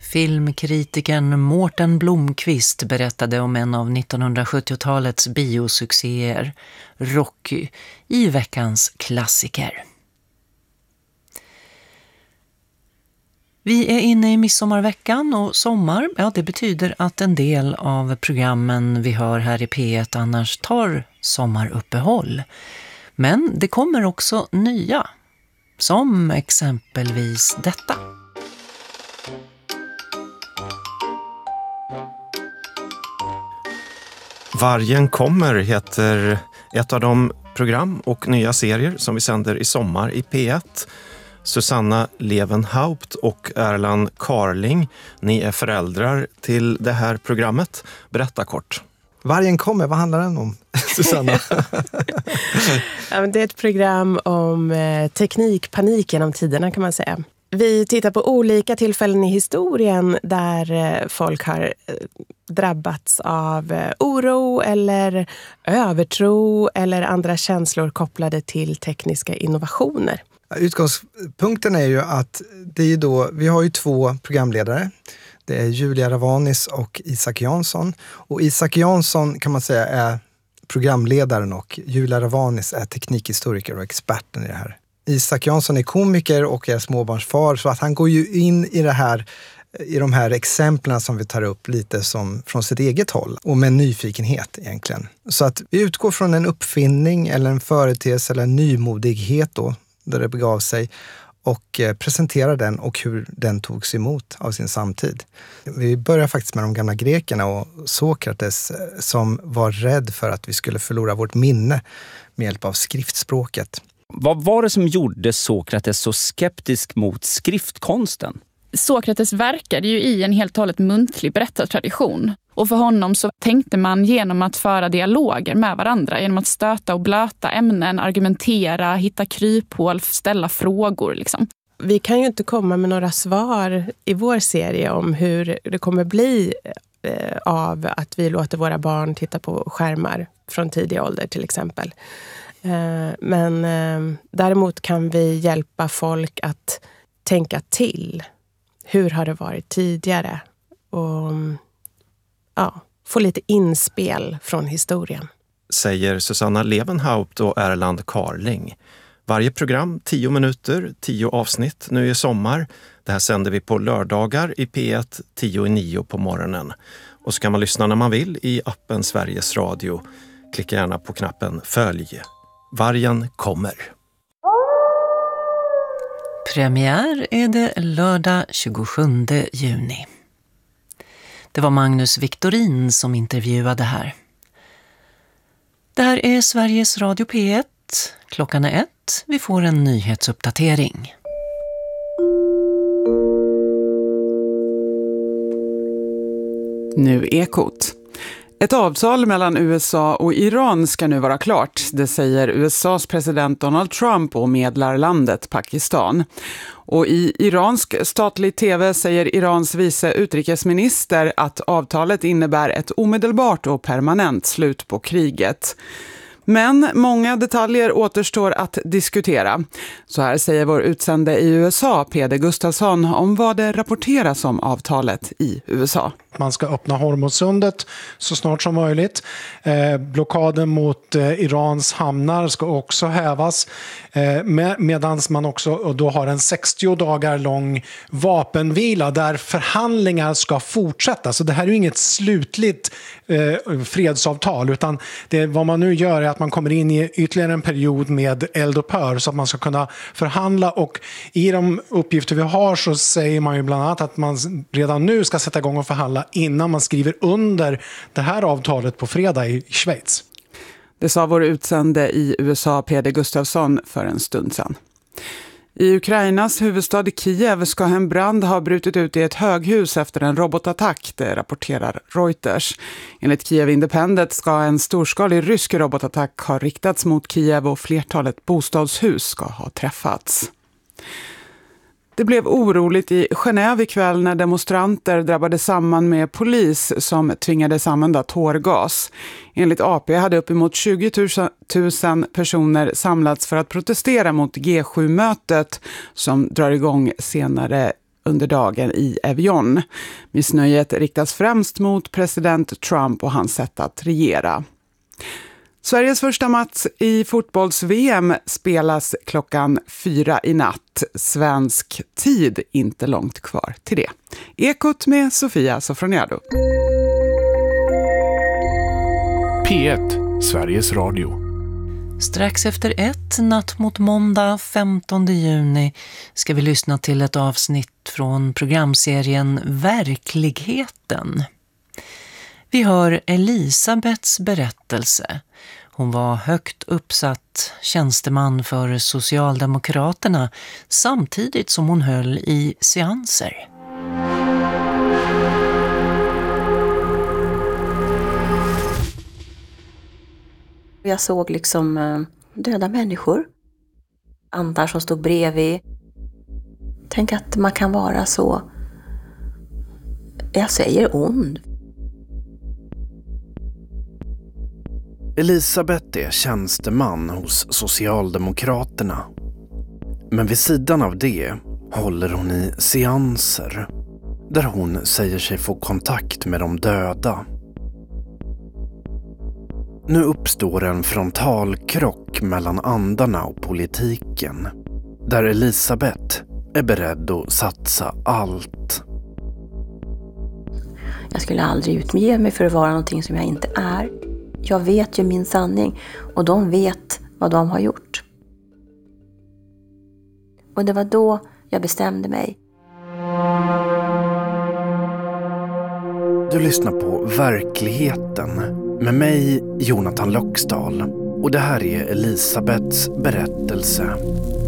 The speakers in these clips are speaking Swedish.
Filmkritiken Mårten Blomqvist berättade om en av 1970-talets biosuccéer, Rocky, i veckans klassiker. Vi är inne i midsommarveckan och sommar, det betyder att en del av programmen vi hör här i P1 annars tar sommaruppehåll. Men det kommer också nya, som exempelvis detta. Vargen kommer heter ett av de program och nya serier som vi sänder i sommar i P1. Susanna Levenhaupt och Erland Carling, ni är föräldrar till det här programmet. Berätta kort. Vargen kommer, vad handlar den om, Susanna? Det är ett program om teknikpanik genom tiderna kan man säga. Vi tittar på olika tillfällen i historien där folk har drabbats av oro eller övertro eller andra känslor kopplade till tekniska innovationer. Utgångspunkten är ju att det är då, vi har ju två programledare. Det är Julia Ravanis och Isak Jansson. Och Isak Jansson kan man säga är programledaren och Julia Ravanis är teknikhistoriker och experten i det här. Isak Jansson är komiker och är småbarnsfar, så att han går ju in i det här, i de här exemplen som vi tar upp lite som från sitt eget håll och med nyfikenhet egentligen. Så att vi utgår från en uppfinning eller en företeelse eller en nymodighet då, där det begav sig, och presenterar den och hur den togs emot av sin samtid. Vi börjar faktiskt med de gamla grekerna och Sokrates som var rädd för att vi skulle förlora vårt minne med hjälp av skriftspråket. Vad var det som gjorde Sokrates så skeptisk mot skriftkonsten? Sokrates verkade ju i en helt och hållet muntlig berättartradition. Och för honom så tänkte man genom att föra dialoger med varandra, genom att stöta och blöta ämnen, argumentera, hitta kryphål, ställa frågor liksom. Vi kan ju inte komma med några svar i vår serie om hur det kommer bli av att vi låter våra barn titta på skärmar från tidig ålder till exempel. Men däremot kan vi hjälpa folk att tänka till. Hur har det varit tidigare? Och få lite inspel från historien. Säger Susanna Levenhaupt och Erland Carling. Varje program 10 minuter, 10 avsnitt nu i sommar. Det här sänder vi på lördagar i P1 10:09 på morgonen. Och så kan man lyssna när man vill i appen Sveriges Radio. Klicka gärna på knappen Följ. Vargen kommer. Premiär är det lördag 27 juni. Det var Magnus Victorin som intervjuade här. Det här är Sveriges Radio P1. Klockan är 1. Vi får en nyhetsuppdatering. Nu Ekot. Ett avtal mellan USA och Iran ska nu vara klart, det säger USAs president Donald Trump och medlarlandet Pakistan. Och i iransk statlig tv säger Irans vice utrikesminister att avtalet innebär ett omedelbart och permanent slut på kriget. Men många detaljer återstår att diskutera. Så här säger vår utsände i USA, Peder Gustafsson, om vad det rapporteras om avtalet i USA. Man ska öppna Hormuzsundet så snart som möjligt. Blockaden mot Irans hamnar ska också hävas. Medan man också då har en 60 dagar lång vapenvila där förhandlingar ska fortsätta. Så det här är ju inget slutligt fredsavtal, utan vad man nu gör är att man kommer in i ytterligare en period med eldupphör så att man ska kunna förhandla. Och i de uppgifter vi har så säger man ju bland annat att man redan nu ska sätta igång och förhandla innan man skriver under det här avtalet på fredag i Schweiz. Det sa vår utsände i USA, Peder Gustafsson, för en stund sedan. I Ukrainas huvudstad Kiev ska en brand ha brutit ut i ett höghus efter en robotattack, det rapporterar Reuters. Enligt Kiev Independent ska en storskalig rysk robotattack ha riktats mot Kiev och flertalet bostadshus ska ha träffats. Det blev oroligt i Genève ikväll när demonstranter drabbade samman med polis som tvingades använda tårgas. Enligt AP hade uppemot 20 000 personer samlats för att protestera mot G7-mötet som drar igång senare under dagen i Evian. Missnöjet riktas främst mot president Trump och hans sätt att regera. Sveriges första match i fotbolls-VM spelas 4:00 i natt. Svensk tid, inte långt kvar till det. Ekot med Sofia Sofroniado. P1, Sveriges Radio. Strax efter 1, natt mot måndag 15 juni, ska vi lyssna till ett avsnitt från programserien Verkligheten. Vi hör Elisabeths berättelse. Hon var högt uppsatt tjänsteman för Socialdemokraterna samtidigt som hon höll i seanser. Jag såg liksom döda människor. Andar som stod bredvid. Tänk att man kan vara så, jag säger ond. Elisabeth är tjänsteman hos Socialdemokraterna. Men vid sidan av det håller hon i seanser där hon säger sig få kontakt med de döda. Nu uppstår en frontalkrock mellan andarna och politiken, där Elisabeth är beredd att satsa allt. Jag skulle aldrig utge mig för att vara någonting som jag inte är. Jag vet ju min sanning och de vet vad de har gjort. Och det var då jag bestämde mig. Du lyssnar på Verkligheten med mig, Jonathan Loxdal. Och det här är Elisabeths berättelse.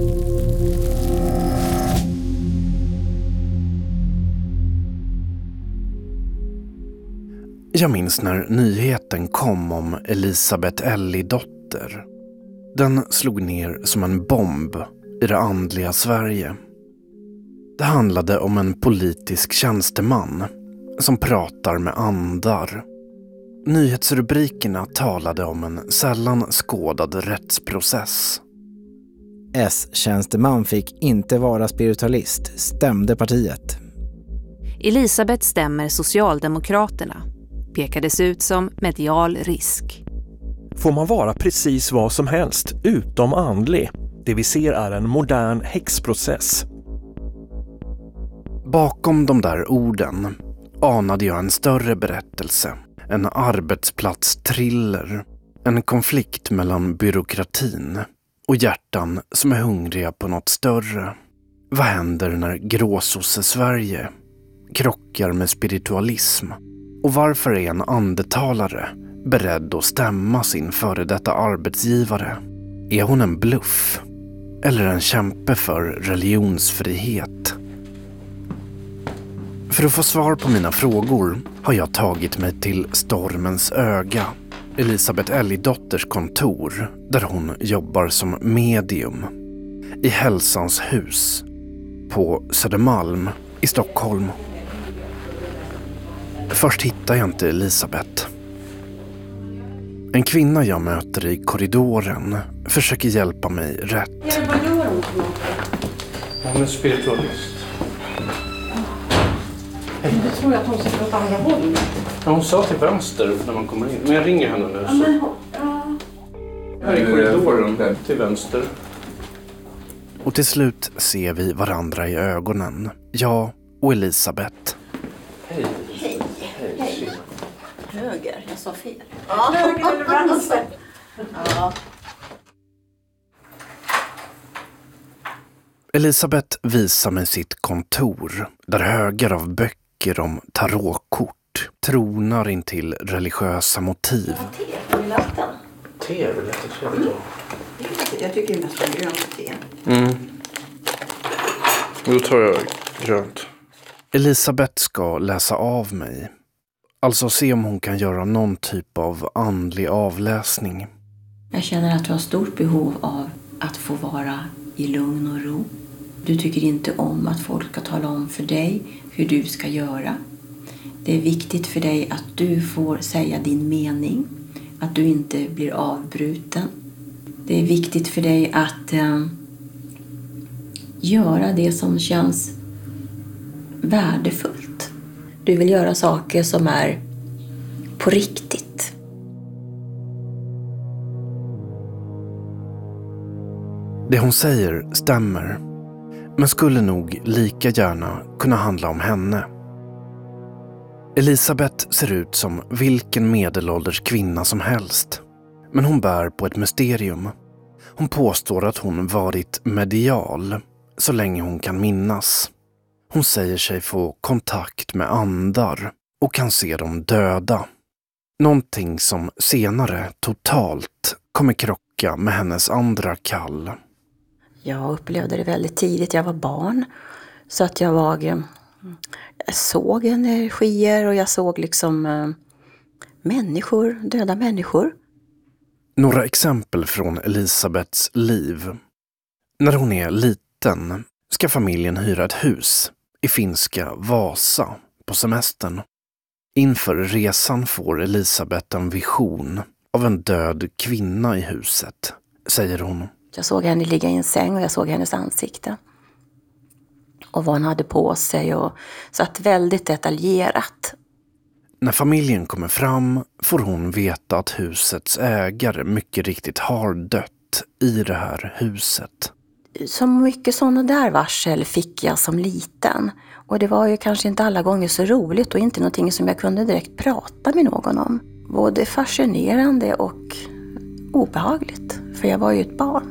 Jag minns när nyheten kom om Elisabeth Ellie-dotter. Den slog ner som en bomb i det andliga Sverige. Det handlade om en politisk tjänsteman som pratar med andar. Nyhetsrubrikerna talade om en sällan skådad rättsprocess. S-tjänsteman fick inte vara spiritualist, stämde partiet. Elisabeth stämmer Socialdemokraterna. Pekades ut som medial risk. Får man vara precis vad som helst utom andlig? Det vi ser är en modern häxprocess. Bakom de där orden anade jag en större berättelse. En arbetsplatstriller. En konflikt mellan byråkratin och hjärtan som är hungriga på något större. Vad händer när gråsosse-Sverige krockar med spiritualism? Och varför är en andetalare beredd att stämma sin före detta arbetsgivare? Är hon en bluff? Eller en kämpe för religionsfrihet? För att få svar på mina frågor har jag tagit mig till Stormens öga, Elisabeth Ellie-dotters kontor, där hon jobbar som medium. I Hälsans hus, på Södermalm i Stockholm. Först hittar jag inte Elisabeth. En kvinna jag möter i korridoren försöker hjälpa mig rätt. Vad gör hon? Hon är spiritualist. Du tror att hon sitter åt andra håll? Ja, hon sa till vänster när man kommer in. Men jag ringer henne nu. Så. Här är korridoren till vänster. Och till slut ser vi varandra i ögonen. Jag och Elisabeth. Hej. Hej. Hej. Höger, jag sa fel. Ja, höger eller vänster. Ja. Elisabeth visar mig sitt kontor, där högar av böcker om tarotkort tronar in till religiösa motiv. Te i latten. Te är väl jättetrevligt då? Jag tycker det är mest grönt te. Då tar jag grönt. Elisabeth ska läsa av mig. Alltså se om hon kan göra någon typ av andlig avläsning. Jag känner att du har stort behov av att få vara i lugn och ro. Du tycker inte om att folk ska tala om för dig hur du ska göra. Det är viktigt för dig att du får säga din mening. Att du inte blir avbruten. Det är viktigt för dig att göra det som känns värdefullt. Du vill göra saker som är på riktigt. Det hon säger stämmer, men skulle nog lika gärna kunna handla om henne. Elisabeth ser ut som vilken medelålders kvinna som helst, men hon bär på ett mysterium. Hon påstår att hon varit medial så länge hon kan minnas. Hon säger sig få kontakt med andar och kan se dem döda. Någonting som senare totalt kommer krocka med hennes andra kall. Jag upplevde det väldigt tidigt. Jag var barn. Så att jag såg energier och jag såg liksom människor, döda människor. Några exempel från Elisabeths liv. När hon är liten ska familjen hyra ett hus i finska Vasa på semestern. Inför resan får Elisabeth en vision av en död kvinna i huset, säger hon. Jag såg henne ligga i en säng och jag såg hennes ansikte. Och vad hon hade på sig. Så att väldigt detaljerat. När familjen kommer fram får hon veta att husets ägare mycket riktigt har dött i det här huset. Så mycket sådana där varsel fick jag som liten. Och det var ju kanske inte alla gånger så roligt och inte någonting som jag kunde direkt prata med någon om. Både fascinerande och obehagligt, för jag var ju ett barn.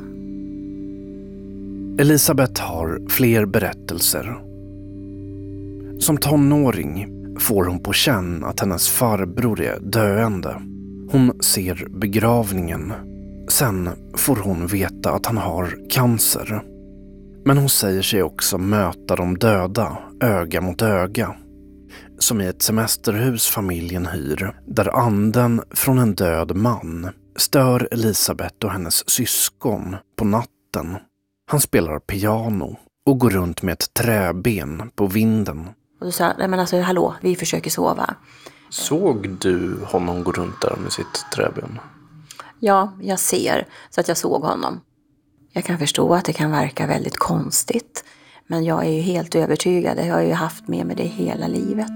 Elisabeth har fler berättelser. Som tonåring får hon på känn att hennes farbror är döende. Hon ser begravningen. Sen får hon veta att han har cancer. Men hon säger sig också möta de döda öga mot öga. Som i ett semesterhus familjen hyr, där anden från en död man stör Elisabeth och hennes syskon på natten. Han spelar piano och går runt med ett träben på vinden. Och då sa jag, nej men alltså hallå, vi försöker sova. Såg du honom gå runt där med sitt träben? Ja, jag ser så att jag såg honom. Jag kan förstå att det kan verka väldigt konstigt. Men jag är ju helt övertygad. Jag har ju haft med mig det hela livet.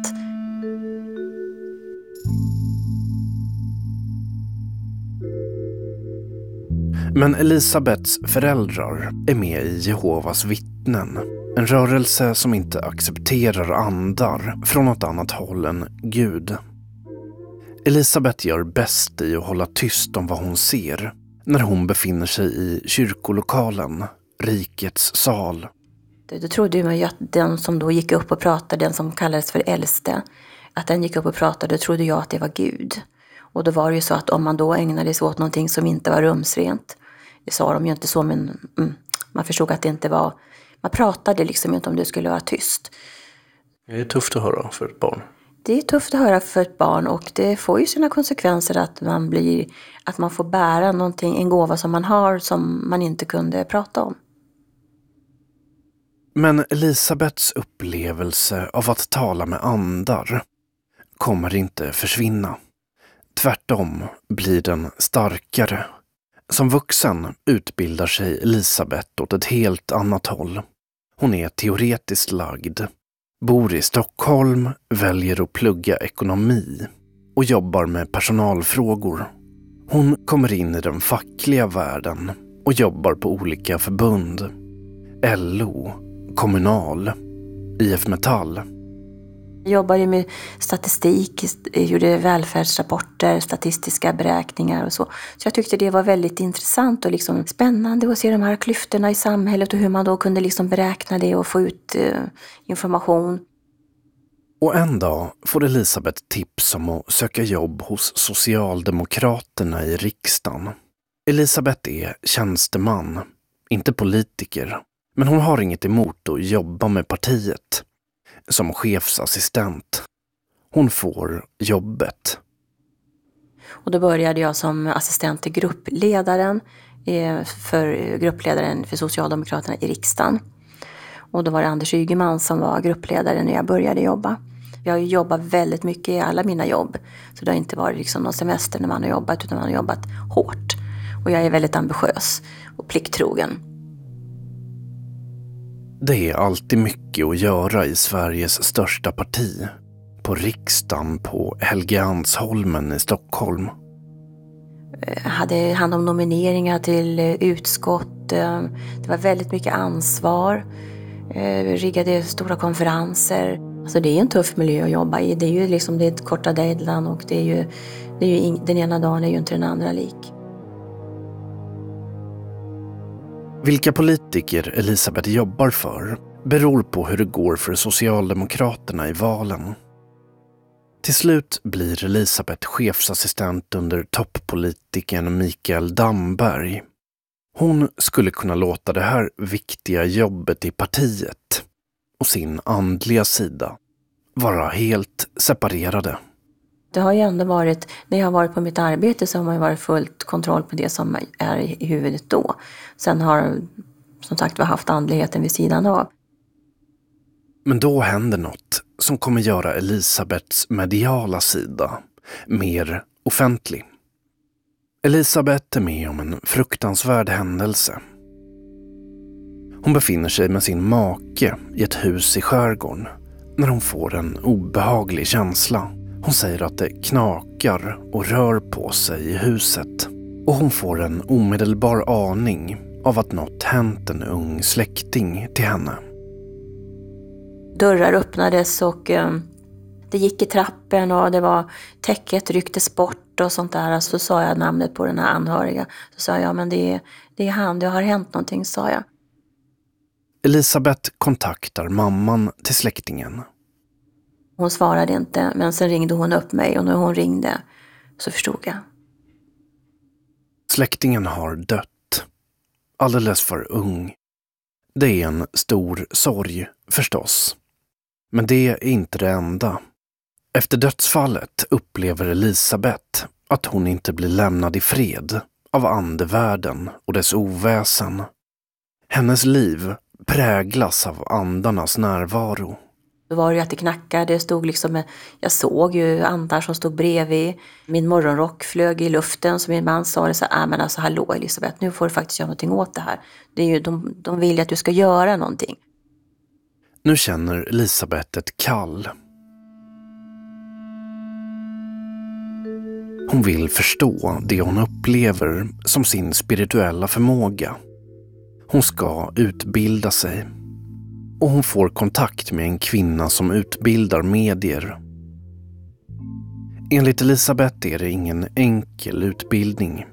Men Elisabeths föräldrar är med i Jehovas vittnen. En rörelse som inte accepterar andar från något annat håll än Gud. Elisabeth gör bäst i att hålla tyst om vad hon ser när hon befinner sig i kyrkolokalen, Rikets sal. Då trodde man ju att den som då gick upp och pratade, den som kallades för äldste, att den gick upp och pratade, då trodde jag att det var Gud. Och då var det ju så att om man då ägnade sig åt någonting som inte var rumsrent, det sa de ju inte så, men man förstod att det inte var, man pratade liksom inte om det skulle vara tyst. Det är tufft att höra för ett barn. Det är tufft att höra för ett barn och det får ju sina konsekvenser att man får bära någonting, en gåva som man har som man inte kunde prata om. Men Elisabeths upplevelse av att tala med andar kommer inte försvinna. Tvärtom blir den starkare. Som vuxen utbildar sig Elisabeth åt ett helt annat håll. Hon är teoretiskt lagd, bor i Stockholm, väljer att plugga ekonomi och jobbar med personalfrågor. Hon kommer in i den fackliga världen och jobbar på olika förbund. LO, Kommunal, IF Metall. Jag jobbade med statistik, gjorde välfärdsrapporter, statistiska beräkningar och så. Så jag tyckte det var väldigt intressant och liksom spännande att se de här klyftorna i samhället och hur man då kunde liksom beräkna det och få ut information. Och en dag får Elisabeth tips om att söka jobb hos Socialdemokraterna i riksdagen. Elisabeth är tjänsteman, inte politiker, men hon har inget emot att jobba med partiet. Som chefsassistent. Hon får jobbet. Och då började jag som assistent till gruppledaren för Socialdemokraterna i riksdagen. Och då var det Anders Ygeman som var gruppledare när jag började jobba. Jag har ju jobbat väldigt mycket i alla mina jobb. Så det har inte varit liksom någon semester när man har jobbat, utan man har jobbat hårt. Och jag är väldigt ambitiös och plikttrogen. Det är alltid mycket att göra i Sveriges största parti. På riksdagen på Helgeandsholmen i Stockholm. Hade hand om nomineringar till utskott. Det var väldigt mycket ansvar. Riggade stora konferenser. Alltså det är en tuff miljö att jobba i. Det är ju liksom det är ett korta deadline och den ena dagen är ju inte den andra lik. Vilka politiker Elisabeth jobbar för beror på hur det går för Socialdemokraterna i valen. Till slut blir Elisabeth chefsassistent under toppolitikern Mikael Damberg. Hon skulle kunna låta det här viktiga jobbet i partiet och sin andliga sida vara helt separerade. Det har ju ändå varit, när jag har varit på mitt arbete så har man ju varit fullt kontroll på det som är i huvudet då. Sen har som sagt vi haft andligheten vid sidan av. Men då händer något som kommer göra Elisabeths mediala sida mer offentlig. Elisabeth är med om en fruktansvärd händelse. Hon befinner sig med sin make i ett hus i skärgården när hon får en obehaglig känsla. Hon säger att det knakar och rör på sig i huset. Och hon får en omedelbar aning av att något hänt en ung släkting till henne. Dörrar öppnades och det gick i trappen och det var täcket rycktes bort och sånt där. Så sa jag namnet på den här anhöriga. Så sa jag, men det är han, det har hänt någonting, sa jag. Elisabeth kontaktar mamman till släktingen. Hon svarade inte, men sen ringde hon upp mig och när hon ringde så förstod jag. Släktingen har dött. Alldeles för ung. Det är en stor sorg, förstås. Men det är inte det enda. Efter dödsfallet upplever Elisabeth att hon inte blir lämnad i fred av andevärlden och dess oväsen. Hennes liv präglas av andarnas närvaro. Då var det ju att det knackade, det stod liksom, jag såg ju andar som stod bredvid. Min morgonrock flög i luften så min man sa det så här, men alltså hallå Elisabeth, nu får du faktiskt göra någonting åt det här. Det är ju, de vill att du ska göra någonting. Nu känner Elisabeth ett kall. Hon vill förstå det hon upplever som sin spirituella förmåga. Hon ska utbilda sig. Och hon får kontakt med en kvinna som utbildar medier. Enligt Elisabeth är det ingen enkel utbildning.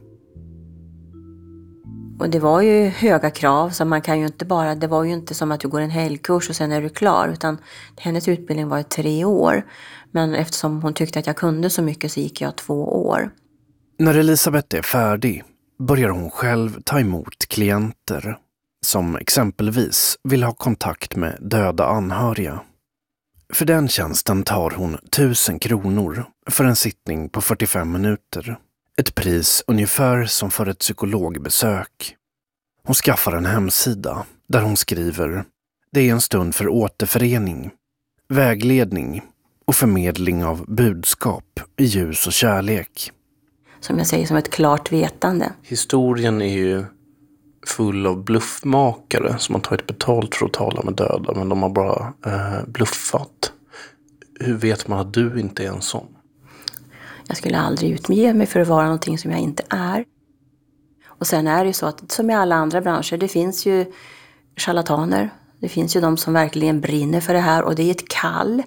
Och det var ju höga krav, så man kan ju inte bara, det var ju inte som att du går en helgkurs och sen är du klar, utan hennes utbildning var 3 år. Men eftersom hon tyckte att jag kunde så mycket så gick jag 2 år. När Elisabeth är färdig börjar hon själv ta emot klienter som exempelvis vill ha kontakt med döda anhöriga. För den tjänsten tar hon 1000 kronor för en sittning på 45 minuter. Ett pris ungefär som för ett psykologbesök. Hon skaffar en hemsida där hon skriver: det är en stund för återförening, vägledning och förmedling av budskap i ljus och kärlek. Som jag säger, som ett klart vetande. Historien är ju full av bluffmakare som har tagit betalt för att tala med döda, men de har bara bluffat. Hur vet man att du inte är en sån? Jag skulle aldrig utge mig för att vara någonting som jag inte är. Och sen är det ju så att som i alla andra branscher, det finns ju charlataner. Det finns ju de som verkligen brinner för det här och det är ett kall.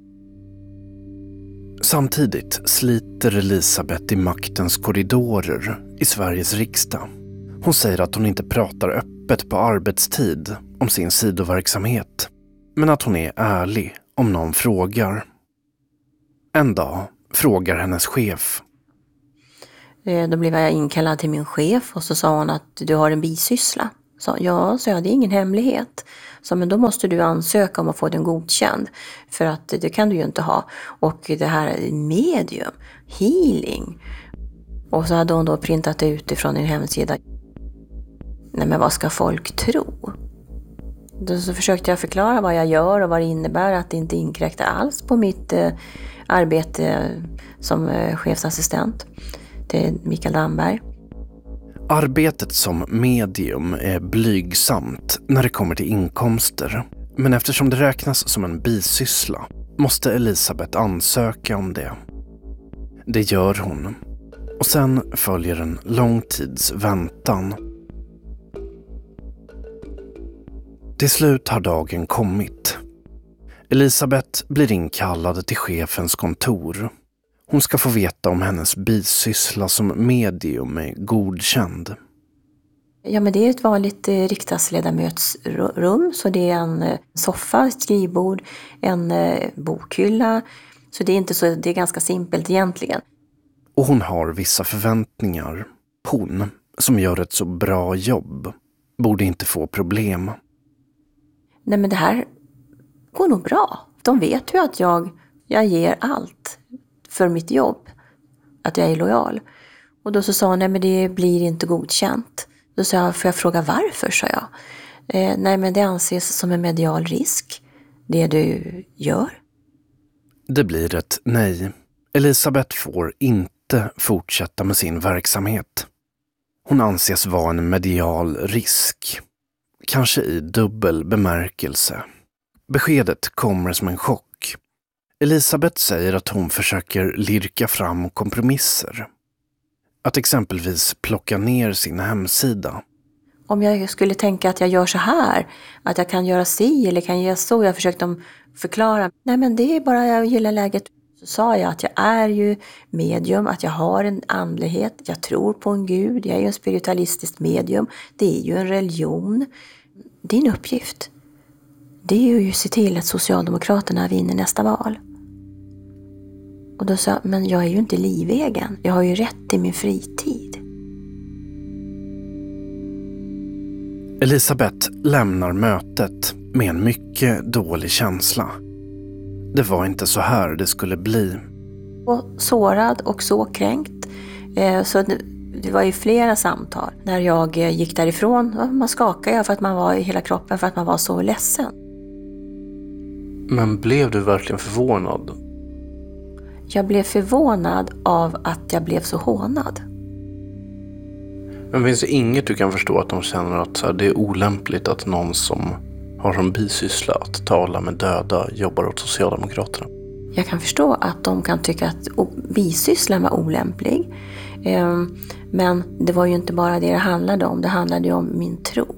Samtidigt sliter Elisabeth i maktens korridorer i Sveriges riksdag. Hon säger att hon inte pratar öppet på arbetstid om sin sidoverksamhet, men att hon är ärlig om någon frågar. En dag frågar hennes chef. Då blev jag inkallad till min chef och så sa hon att du har en bisyssla. Så ja, det är ingen hemlighet. Så men då måste du ansöka om att få den godkänd. För att det kan du ju inte ha. Och det här medium, healing. Och så hade hon då printat ut ifrån en hemsida. Nej, men vad ska folk tro? Då så försökte jag förklara vad jag gör och vad det innebär, att det inte inkräktar alls på mitt arbete som chefsassistent till Mikael Damberg. Arbetet som medium är blygsamt när det kommer till inkomster, men eftersom det räknas som en bisyssla måste Elisabeth ansöka om det. Det gör hon, och sen följer en lång tids väntan. Till slut har dagen kommit. Elisabeth blir inkallad till chefens kontor. Hon ska få veta om hennes bisyssla som medium är godkänd. Ja, men det är ett vanligt riksdagsledamötsrum, så det är en soffa, ett skrivbord, en bokhylla. Så det är inte så, det är ganska simpelt egentligen. Och hon har vissa förväntningar. Hon, som gör ett så bra jobb, borde inte få problem. Nej, men det här går nog bra. De vet ju att jag ger allt för mitt jobb. Att jag är lojal. Och då så sa hon, nej men det blir inte godkänt. Då sa jag, får jag fråga varför, sa jag. Nej, men det anses som en medial risk, det du gör. Det blir ett nej. Elisabeth får inte fortsätta med sin verksamhet. Hon anses vara en medial risk. Kanske i dubbel bemärkelse. Beskedet kommer som en chock. Elisabeth säger att hon försöker lirka fram kompromisser. Att exempelvis plocka ner sin hemsida. Om jag skulle tänka att jag gör så här, att jag kan göra si eller kan göra så, jag försökte förklara. Nej, men det är bara, jag gillar läget. Så sa jag att jag är ju medium, att jag har en andlighet, jag tror på en gud, jag är ju en spiritualistiskt medium, det är ju en religion. Din uppgift, det är ju att se till att Socialdemokraterna vinner nästa val. Och då sa jag, men jag är ju inte livegen, jag har ju rätt till min fritid. Elisabeth lämnar mötet med en mycket dålig känsla. Det var inte så här det skulle bli. Och sårad och så kränkt. Så det var ju flera samtal. När jag gick därifrån, man skakade för att man var i hela kroppen för att man var så ledsen. Men blev du verkligen förvånad? Jag blev förvånad av att jag blev så hånad. Men finns det inget du kan förstå att de känner att så här, det är olämpligt att någon som har som bisyssla att tala med döda jobbar åt Socialdemokraterna? Jag kan förstå att de kan tycka att bisysslan var olämplig. Men det var ju inte bara det handlade om. Det handlade ju om min tro.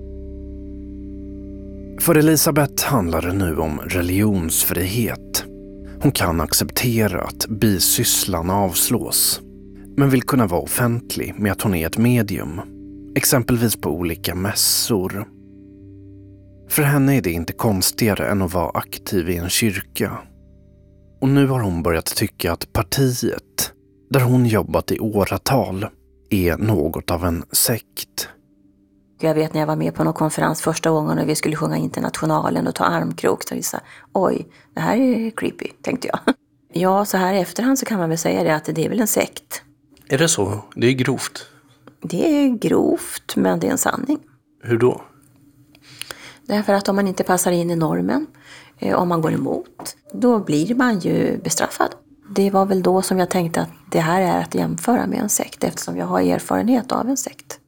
För Elisabeth handlar det nu om religionsfrihet. Hon kan acceptera att bisysslan avslås, men vill kunna vara offentlig med att hon är ett medium, exempelvis på olika mässor. För henne är det inte konstigare än att vara aktiv i en kyrka. Och nu har hon börjat tycka att partiet, där hon jobbat i åratal, är något av en sekt. Jag vet när jag var med på någon konferens första gången och vi skulle sjunga Internationalen och ta armkrok, så vi sa, oj, det här är creepy, tänkte jag. Ja, så här i efterhand så kan man väl säga det, att det är väl en sekt. Är det så? Det är grovt. Det är grovt, men det är en sanning. Hur då? Därför att om man inte passar in i normen, om man går emot, då blir man ju bestraffad. Det var väl då som jag tänkte att det här är att jämföra med en sekt, eftersom jag har erfarenhet av en sekt.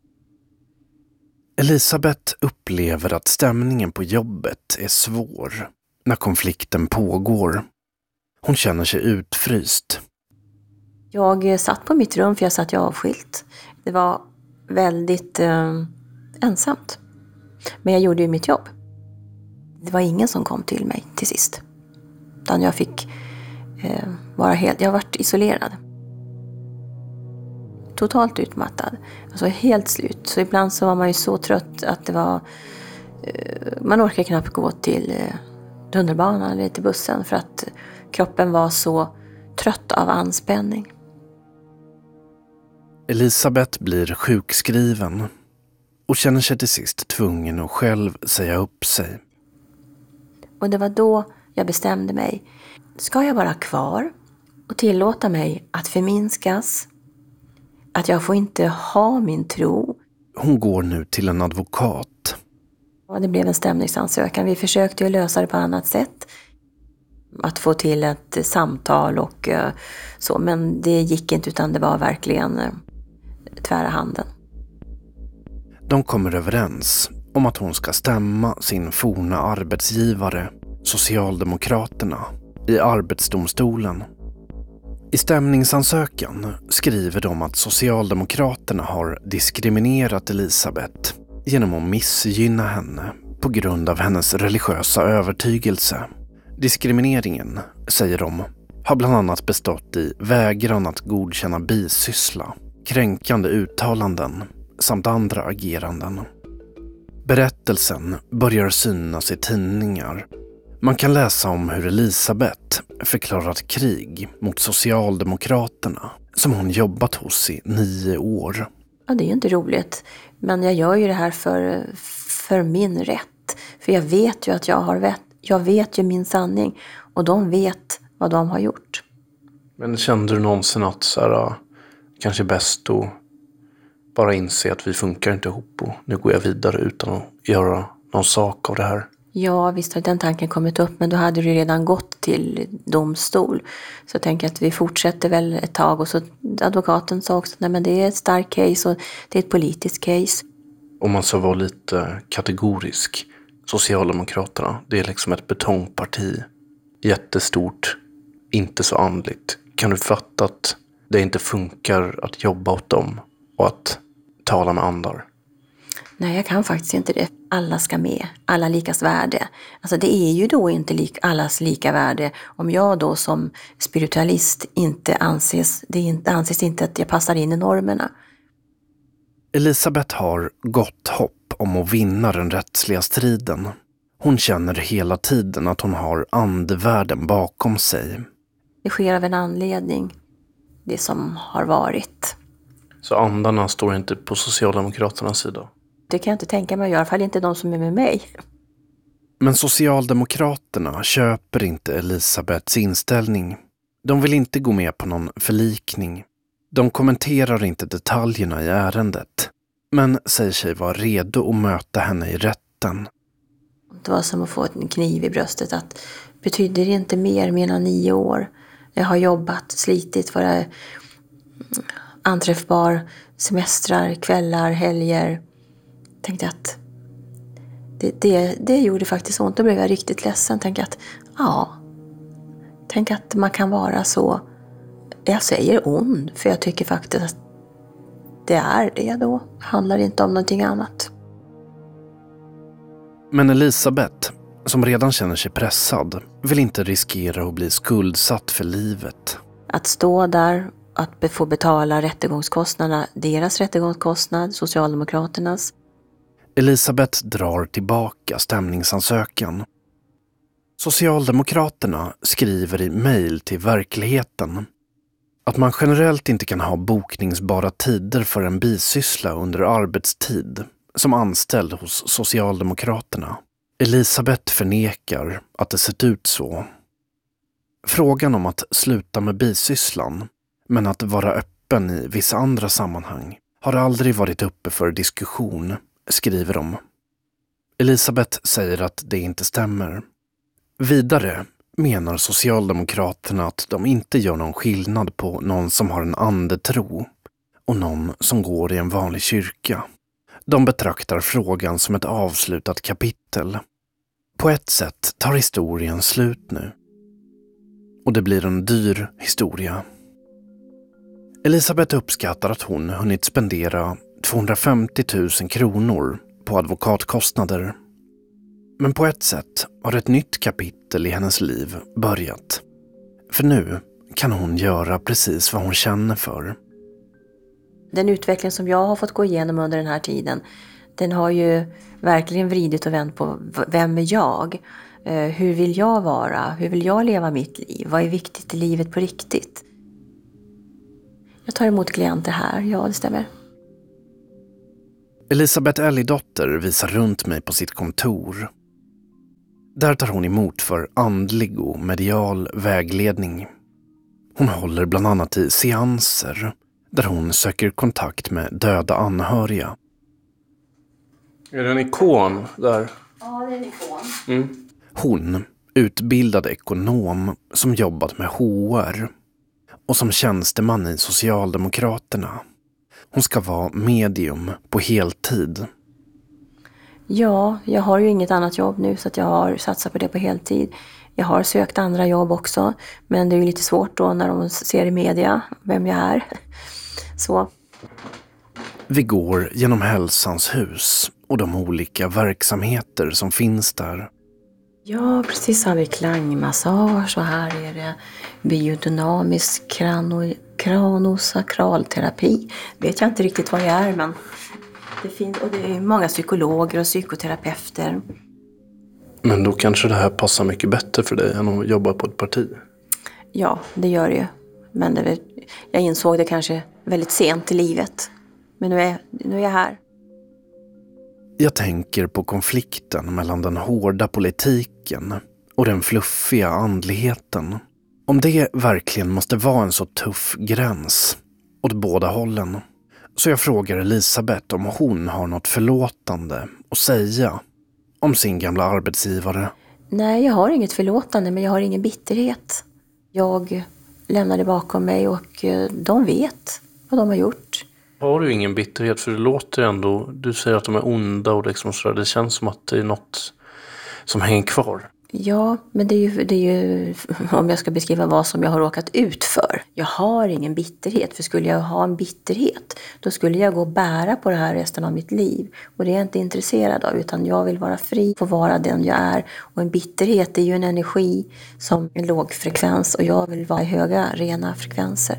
Elisabeth upplever att stämningen på jobbet är svår när konflikten pågår. Hon känner sig utfryst. Jag satt på mitt rum för jag satt ju avskilt. Det var väldigt ensamt. Men jag gjorde ju mitt jobb. Det var ingen som kom till mig till sist. Utan jag fick vara helt... Jag varit isolerad. Totalt utmattad. Alltså helt slut. Så ibland så var man ju så trött att det var... man orkade knappt gå till tunnelbanan eller till bussen. För att kroppen var så trött av anspänning. Elisabeth blir sjukskriven och känner sig till sist tvungen att själv säga upp sig. Och det var då jag bestämde mig. Ska jag vara kvar och tillåta mig att förminskas? Att jag får inte ha min tro? Hon går nu till en advokat. Och det blev en stämningsansökan. Vi försökte ju lösa det på annat sätt. Att få till ett samtal och så. Men det gick inte, utan det var verkligen tvära handen. De kommer överens om att hon ska stämma sin forna arbetsgivare, Socialdemokraterna, i Arbetsdomstolen. I stämningsansökan skriver de att Socialdemokraterna har diskriminerat Elisabeth genom att missgynna henne på grund av hennes religiösa övertygelse. Diskrimineringen, säger de, har bland annat bestått i vägran att godkänna bisyssla, kränkande uttalanden samt andra ageranden. Berättelsen börjar synas i tidningar. Man kan läsa om hur Elisabeth förklarat krig mot Socialdemokraterna som hon jobbat hos i 9 år. Ja, det är ju inte roligt. Men jag gör ju det här för min rätt. För jag vet ju att jag har rätt. Jag vet ju min sanning. Och de vet vad de har gjort. Men kände du någonsin att så här, kanske bäst att bara inse att vi funkar inte ihop och nu går jag vidare utan att göra någon sak av det här? Ja, visst har den tanken kommit upp, men då hade det redan gått till domstol. Så jag tänker att vi fortsätter väl ett tag, och så advokaten sa också, nej men det är ett starkt case och det är ett politiskt case. Om man så var lite kategorisk, Socialdemokraterna, det är liksom ett betongparti, jättestort, inte så andligt. Kan du fatta att det inte funkar att jobba åt dem och att tala med andar? Nej, jag kan faktiskt inte det. Alla ska med. Alla likas värde. Alltså det är ju då inte allas lika värde. Om jag då som spiritualist inte anses inte att jag passar in i normerna. Elisabeth har gott hopp om att vinna den rättsliga striden. Hon känner hela tiden att hon har andevärlden bakom sig. Det sker av en anledning. Det som har varit. Så andarna står inte på Socialdemokraternas sida? Det kan jag inte tänka mig, i alla fall inte de som är med mig. Men Socialdemokraterna köper inte Elisabeths inställning. De vill inte gå med på någon förlikning. De kommenterar inte detaljerna i ärendet, men säger sig vara redo att möta henne i rätten. Det var som att få en kniv i bröstet. Att betyder det inte mer mina 9 år? Jag har jobbat, slitit, varit anträffbar, semestrar, kvällar, helger. Tänkte att det gjorde faktiskt ont. Då blev jag riktigt ledsen. Tänkte att tänk att man kan vara så, jag säger ond, för jag tycker faktiskt att det är det då. Det handlar inte om någonting annat. Men Elisabeth, som redan känner sig pressad, vill inte riskera att bli skuldsatt för livet. Att stå där, att få betala rättegångskostnaderna, deras rättegångskostnad, Socialdemokraternas. Elisabeth drar tillbaka stämningsansökan. Socialdemokraterna skriver i mejl till Verkligheten att man generellt inte kan ha bokningsbara tider för en bisyssla under arbetstid som anställd hos Socialdemokraterna. Elisabeth förnekar att det sett ut så. Frågan om att sluta med bisysslan, men att vara öppen i vissa andra sammanhang, har aldrig varit uppe för diskussion, skriver de. Elisabeth säger att det inte stämmer. Vidare menar Socialdemokraterna att de inte gör någon skillnad på någon som har en andetro och någon som går i en vanlig kyrka. De betraktar frågan som ett avslutat kapitel. På ett sätt tar historien slut nu. Och det blir en dyr historia. Elisabeth uppskattar att hon hunnit spendera 250 000 kronor på advokatkostnader. Men på ett sätt har ett nytt kapitel i hennes liv börjat. För nu kan hon göra precis vad hon känner för. Den utveckling som jag har fått gå igenom under den här tiden, den har ju verkligen vridit och vänt på vem är jag? Hur vill jag vara? Hur vill jag leva mitt liv? Vad är viktigt i livet på riktigt? Jag tar emot klienter här, ja det stämmer. Elisabeth Ellidotter visar runt mig på sitt kontor. Där tar hon emot för andlig och medial vägledning. Hon håller bland annat i seanser där hon söker kontakt med döda anhöriga. Är det en ikon där? Ja, det är en ikon. Mm. Hon, utbildad ekonom som jobbat med HR och som tjänsteman i Socialdemokraterna, Hon ska vara medium på heltid. Ja, jag har ju inget annat jobb nu så att jag har satsat på det på heltid. Jag har sökt andra jobb också, men det är ju lite svårt då när de ser i media vem jag är. Så. Vi går genom Hälsans hus och de olika verksamheter som finns där. Ja, precis, så har vi klangmassage och här är det biodynamisk kranosakralterapi. Vet jag inte riktigt vad jag är, men det finns, och det är många psykologer och psykoterapeuter. Men då kanske det här passar mycket bättre för dig än att jobba på ett parti? Ja, det gör det ju. Men jag insåg det kanske väldigt sent i livet. Men nu är jag här. Jag tänker på konflikten mellan den hårda politiken och den fluffiga andligheten. Om det verkligen måste vara en så tuff gräns åt båda hållen. Så jag frågar Elisabeth om hon har något förlåtande att säga om sin gamla arbetsgivare. Nej, jag har inget förlåtande, men jag har ingen bitterhet. Jag lämnade bakom mig och de vet vad de har gjort. Har du ingen bitterhet? För det låter ändå, du säger att de är onda och liksom så där, det känns som att det är något som hänger kvar. Ja, men det är ju om jag ska beskriva vad som jag har råkat ut för. Jag har ingen bitterhet, för skulle jag ha en bitterhet då skulle jag gå och bära på det här resten av mitt liv. Och det är jag inte intresserad av, utan jag vill vara fri, få vara den jag är. Och en bitterhet är ju en energi som är låg frekvens och jag vill vara i höga, rena frekvenser.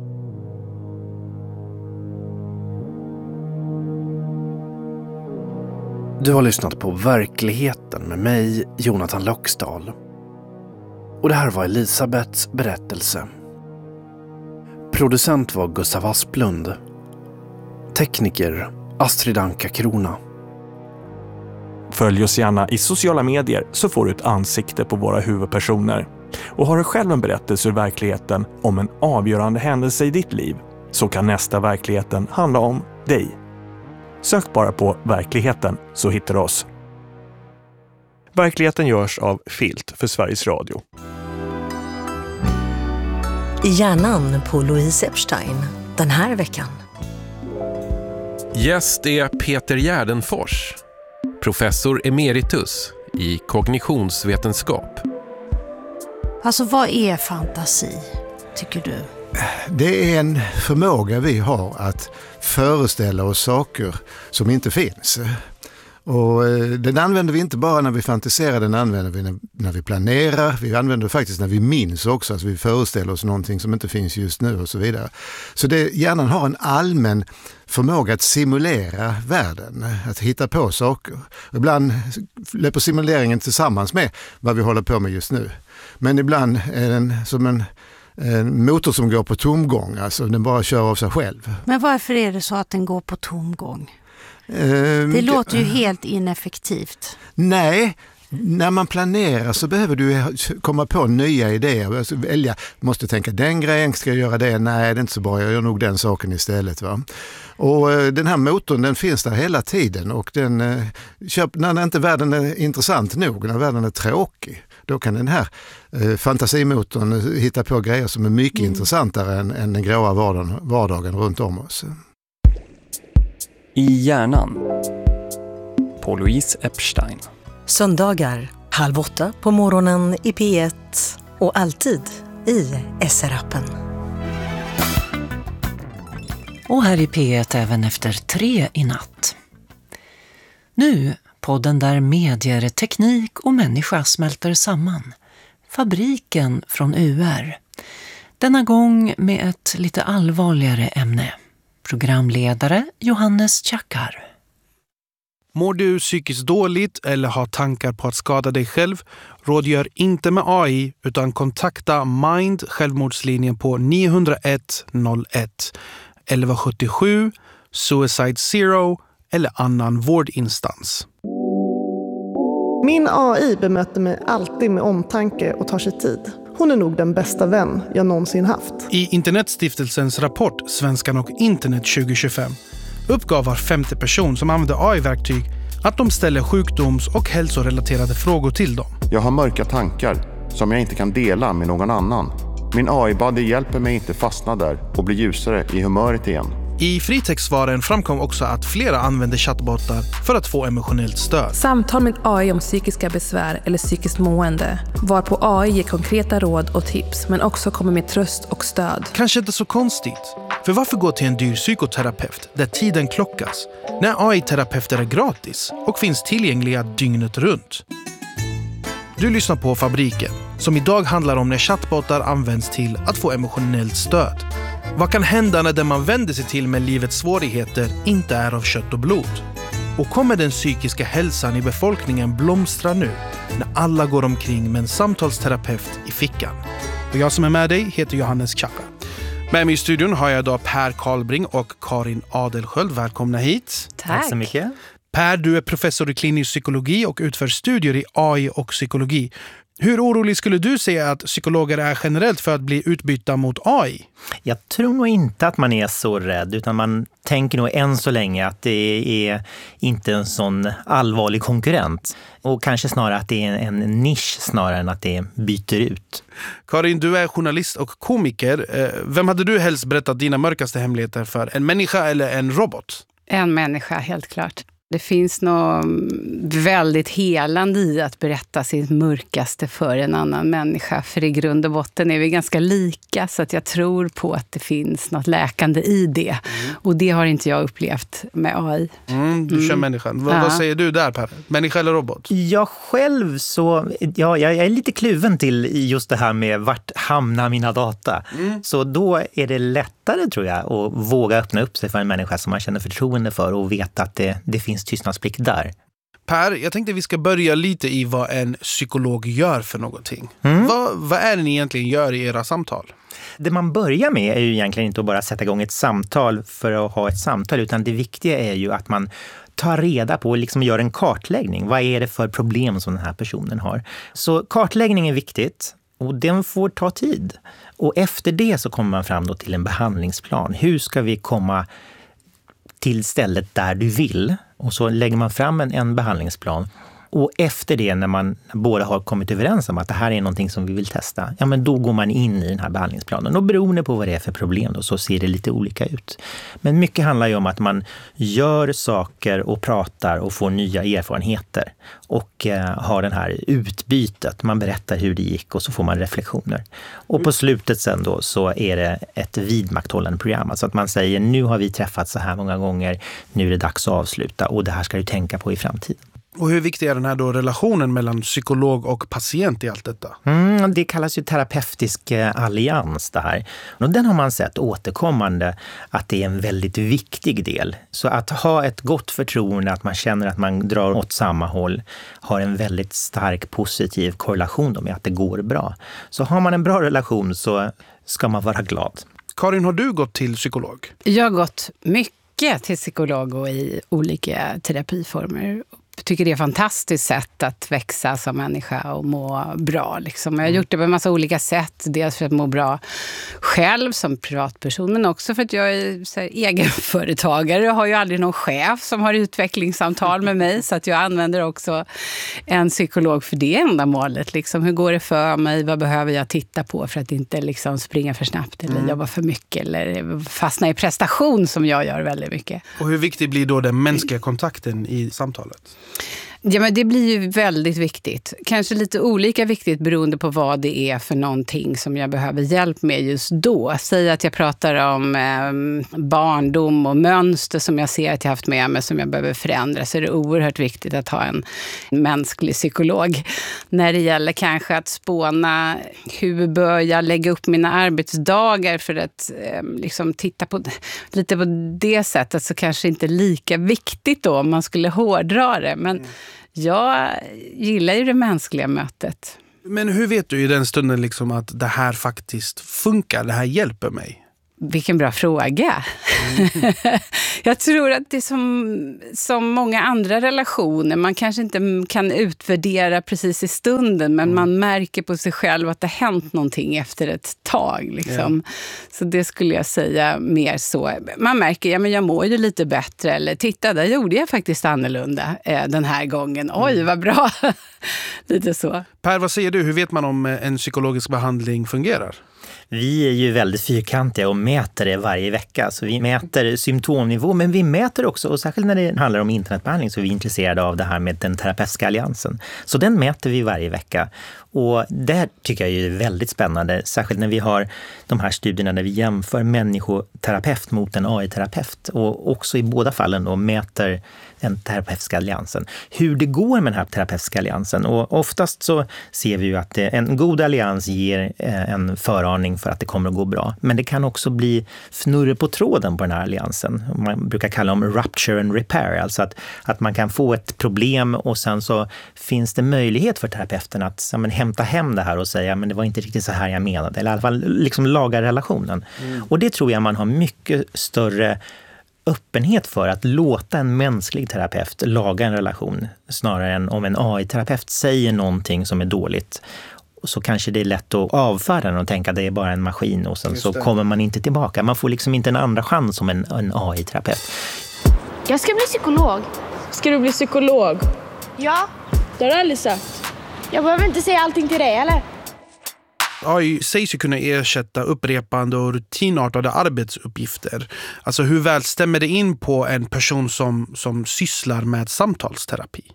Du har lyssnat på Verkligheten med mig, Jonathan Loxdal. Och det här var Elisabeths berättelse. Producent var Gustav Asplund. Tekniker Astrid Anka Krona. Följ oss gärna i sociala medier så får du ett ansikte på våra huvudpersoner. Och har du själv en berättelse ur verkligheten om en avgörande händelse i ditt liv så kan nästa Verkligheten handla om dig. Sök bara på Verkligheten så hittar du oss. Verkligheten görs av Filt för Sveriges Radio. I hjärnan på Louise Epstein den här veckan. Gäst är Peter Gärdenfors, professor emeritus i kognitionsvetenskap. Alltså vad är fantasi, tycker du? Det är en förmåga vi har att föreställa oss saker som inte finns. Och den använder vi inte bara när vi fantiserar, den använder vi när vi planerar. Vi använder det faktiskt när vi minns också, alltså vi föreställer oss någonting som inte finns just nu och så vidare. Så hjärnan har en allmän förmåga att simulera världen, att hitta på saker. Ibland löper simuleringen tillsammans med vad vi håller på med just nu. Men ibland är den som en motor som går på tomgång, alltså den bara kör av sig själv. Men varför är det så att den går på tomgång? Det låter ju helt ineffektivt. Nej, när man planerar så behöver du komma på nya idéer. Alltså välja, måste tänka den grejen, ska jag göra det? Nej, det är inte så bra, jag gör nog den saken istället. Va? Och den här motorn, den finns där hela tiden och när inte världen är intressant nog, när världen är tråkig, då kan den här fantasimotorn hitta på grejer som är mycket intressantare än den gråa vardagen runt om oss. I hjärnan på Louise Epstein. Söndagar 7:30 på morgonen i P1 och alltid i SR-appen. Och här i P1 även efter 3 i natt. Nu podden där medier, teknik och människa smälter samman. Fabriken från UR. Denna gång med ett lite allvarligare ämne. Programledare Johannes Tjackar. Mår du psykiskt dåligt eller har tankar på att skada dig själv? Rådgör inte med AI utan kontakta Mind självmordslinjen på 901 01 1177 Suicide Zero eller annan vårdinstans. Min AI bemöter mig alltid med omtanke och tar sig tid. Hon är nog den bästa vän jag någonsin haft. I Internetstiftelsens rapport Svenskan och internet 2025 uppgav var 5:e person som använder AI-verktyg att de ställer sjukdoms- och hälsorelaterade frågor till dem. Jag har mörka tankar som jag inte kan dela med någon annan. Min AI-buddy hjälper mig inte fastna där och bli ljusare i humöret igen. I fritextsvaren framkom också att flera använder chattbottar för att få emotionellt stöd. Samtal med AI om psykiska besvär eller psykiskt mående, varpå AI ger konkreta råd och tips men också kommer med tröst och stöd. Kanske inte så konstigt. För varför gå till en dyr psykoterapeut där tiden klockas när AI-terapeuter är gratis och finns tillgängliga dygnet runt? Du lyssnar på Fabriken, som idag handlar om när chattbottar används till att få emotionellt stöd. Vad kan hända när den man vänder sig till med livets svårigheter inte är av kött och blod? Och kommer den psykiska hälsan i befolkningen blomstra nu när alla går omkring med en samtalsterapeut i fickan? Och jag som är med dig heter Johannes Chaka. Med mig i studion har jag idag Per Karlbring och Karin Adelsköld. Välkomna hit. Tack så mycket. Per, du är professor i klinisk psykologi och utför studier i AI och psykologi. Hur orolig skulle du säga att psykologer är generellt för att bli utbytta mot AI? Jag tror nog inte att man är så rädd, utan man tänker nog än så länge att det är inte en sån allvarlig konkurrent. Och kanske snarare att det är en nisch snarare än att det byter ut. Karin, du är journalist och komiker. Vem hade du helst berättat dina mörkaste hemligheter för? En människa eller en robot? En människa, helt klart. Det finns något väldigt helande i att berätta sitt mörkaste för en annan människa. För i grund och botten är vi ganska lika, så att jag tror på att det finns något läkande i det. Och det har inte jag upplevt med AI. Du kör människan. Vad säger du där, Per? Människa eller robot? Jag själv jag är lite kluven till just det här med vart hamnar mina data. Så då är det lättare, tror jag, att våga öppna upp sig för en människa som man känner förtroende för och veta att det finns tystnadsplikt där. Per, jag tänkte vi ska börja lite i vad en psykolog gör för någonting. Vad är det ni egentligen gör i era samtal? Det man börjar med är ju egentligen inte att bara sätta igång ett samtal för att ha ett samtal, utan det viktiga är ju att man tar reda på och liksom gör en kartläggning. Vad är det för problem som den här personen har? Så kartläggning är viktigt och den får ta tid. Och efter det så kommer man fram då till en behandlingsplan. Hur ska vi komma till stället där du vill? Och så lägger man fram en behandlingsplan. Och efter det, när man båda har kommit överens om att det här är någonting som vi vill testa, ja, men då går man in i den här behandlingsplanen. Och beroende på vad det är för problem då, så ser det lite olika ut. Men mycket handlar ju om att man gör saker och pratar och får nya erfarenheter. Och har den här utbytet. Man berättar hur det gick och så får man reflektioner. Och på slutet sen då så är det ett vidmakthållande program. Alltså att man säger, nu har vi träffats så här många gånger, nu är det dags att avsluta och det här ska du tänka på i framtiden. Och hur viktig är den här då relationen mellan psykolog och patient i allt detta? Det kallas ju terapeutisk allians det här. Och den har man sett återkommande att det är en väldigt viktig del. Så att ha ett gott förtroende, att man känner att man drar åt samma håll, har en väldigt stark positiv korrelation med att det går bra. Så har man en bra relation så ska man vara glad. Karin, har du gått till psykolog? Jag har gått mycket till psykolog och i olika terapiformer. Jag tycker det är ett fantastiskt sätt att växa som människa och må bra. Liksom. Jag har gjort det på en massa olika sätt. Dels för att må bra själv som privatperson, men också för att jag är så här, egenföretagare. Jag har ju aldrig någon chef som har utvecklingssamtal med mig, så att jag använder också en psykolog för det ändamålet. Liksom. Hur går det för mig? Vad behöver jag titta på för att inte liksom, springa för snabbt eller jobba för mycket eller fastna i prestation som jag gör väldigt mycket. Och hur viktig blir då den mänskliga kontakten i samtalet? Ja, men det blir ju väldigt viktigt. Kanske lite olika viktigt beroende på vad det är för någonting som jag behöver hjälp med just då. Säg att jag pratar om barndom och mönster som jag ser att jag haft med mig som jag behöver förändra, så är det oerhört viktigt att ha en mänsklig psykolog. När det gäller kanske att spåna hur bör jag lägga upp mina arbetsdagar för att liksom titta på lite på det sättet, så kanske inte lika viktigt då om man skulle hårdra det. Men jag gillar ju det mänskliga mötet. Men hur vet du i den stunden liksom att det här faktiskt funkar, det här hjälper mig? Vilken bra fråga. Jag tror att det är som många andra relationer. Man kanske inte kan utvärdera precis i stunden, men man märker på sig själv att det har hänt någonting efter ett tag. Liksom. Så det skulle jag säga mer så. Man märker, ja men jag mår ju lite bättre. Eller titta, där gjorde jag faktiskt annorlunda den här gången. Oj, vad bra. Lite så. Per, vad säger du? Hur vet man om en psykologisk behandling fungerar? Vi är ju väldigt fyrkantiga och mäter det varje vecka. Så vi mäter symptomnivå, men vi mäter också, och särskilt när det handlar om internetbehandling så är vi intresserade av det här med den terapeutiska alliansen. Så den mäter vi varje vecka. Och det tycker jag är väldigt spännande, särskilt när vi har de här studierna där vi jämför människoterapeut mot en AI-terapeut och också i båda fallen då mäter den terapeutiska alliansen. Hur det går med den här terapeutiska alliansen, och oftast så ser vi ju att en god allians ger en föraning för att det kommer att gå bra. Men det kan också bli fnurre på tråden på den här alliansen. Man brukar kalla dem rupture and repair, alltså att man kan få ett problem och sen så finns det möjlighet för terapeuten att hämta hem det här och säga men det var inte riktigt så här jag menade, eller i alla fall liksom laga relationen. Och det tror jag man har mycket större öppenhet för att låta en mänsklig terapeut laga en relation snarare än om en AI-terapeut säger någonting som är dåligt. Så kanske det är lätt att avfärda den och tänka att det är bara en maskin och sen så kommer man inte tillbaka. Man får liksom inte en andra chans som en AI-terapeut. Jag ska bli psykolog. Ska du bli psykolog? Ja. Det har du aldrig sagt. Jag behöver inte säga allting till dig, eller? AI sägs ju kunna ersätta upprepande och rutinartade arbetsuppgifter. Alltså hur väl stämmer det in på en person som sysslar med samtalsterapi?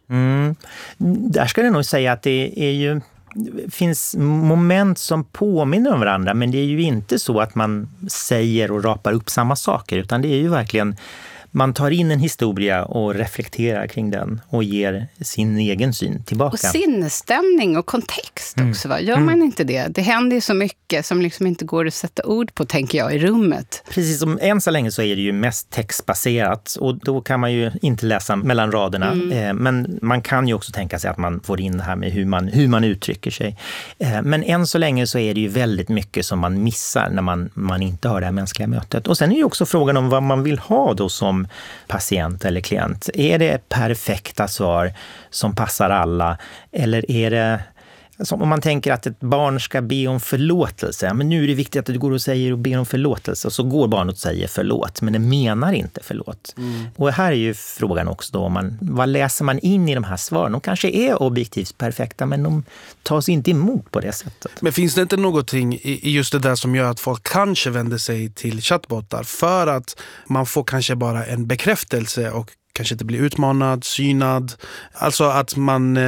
Där ska jag nog säga att det finns moment som påminner om varandra, men det är ju inte så att man säger och rapar upp samma saker, utan det är ju verkligen man tar in en historia och reflekterar kring den och ger sin egen syn tillbaka. Och sinnesstämning och kontext också, va? Gör man inte det? Det händer ju så mycket som liksom inte går att sätta ord på, tänker jag, i rummet. Precis, som än så länge så är det ju mest textbaserat och då kan man ju inte läsa mellan raderna. Men man kan ju också tänka sig att man får in det här med hur man uttrycker sig. Men än så länge så är det ju väldigt mycket som man missar när man inte har det här mänskliga mötet. Och sen är ju också frågan om vad man vill ha då som patient eller klient. Är det perfekta svar som passar alla? Eller är det som om man tänker att ett barn ska be om förlåtelse? Men nu är det viktigt att du går och säger och ber om förlåtelse. Och så går barnet och säger förlåt, men det menar inte förlåt. Och här är ju frågan också då, vad läser man in i de här svaren? De kanske är objektivt perfekta, men de tas inte emot på det sättet. Men finns det inte någonting i just det där som gör att folk kanske vänder sig till chattbottar för att man får kanske bara en bekräftelse och kanske inte blir utmanad, synad? Alltså att man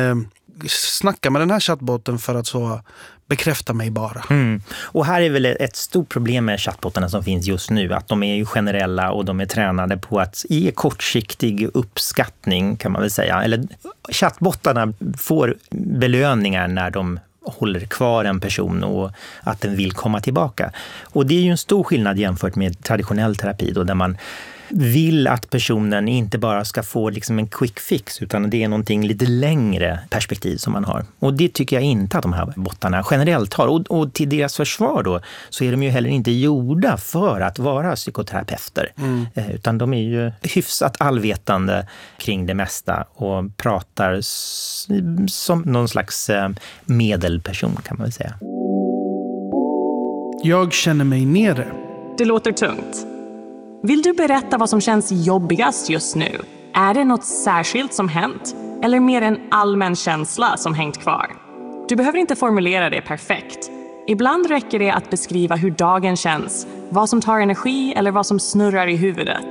snacka med den här chattbotten för att så bekräfta mig bara. Och här är väl ett stort problem med chattbottarna som finns just nu, att de är ju generella och de är tränade på att ge kortsiktig uppskattning, kan man väl säga. Eller chattbottarna får belöningar när de håller kvar en person och att den vill komma tillbaka. Och det är ju en stor skillnad jämfört med traditionell terapi då, där man vill att personen inte bara ska få liksom en quick fix, utan det är någonting lite längre perspektiv som man har. Och det tycker jag inte att de här bottarna generellt har. Och till deras försvar då så är de ju heller inte gjorda för att vara psykoterapeuter. Utan de är ju hyfsat allvetande kring det mesta och pratar som någon slags medelperson, kan man väl säga. Jag känner mig nere. Det låter tungt. Vill du berätta vad som känns jobbigast just nu? Är det något särskilt som hänt? Eller mer en allmän känsla som hängt kvar? Du behöver inte formulera det perfekt. Ibland räcker det att beskriva hur dagen känns, vad som tar energi eller vad som snurrar i huvudet.